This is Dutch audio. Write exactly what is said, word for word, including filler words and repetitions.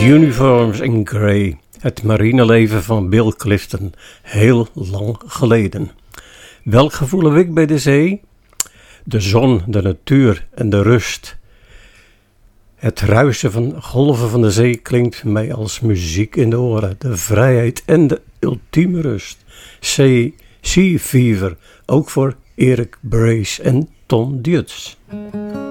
Uniforms in Grey, het marineleven van Bill Clifton, heel lang geleden. Welk gevoel heb ik bij de zee? De zon, de natuur en de rust. Het ruisen van golven van de zee klinkt mij als muziek in de oren. De vrijheid en de ultieme rust. Sea, sea Fever, ook voor Eric Brace en Tom Dutz.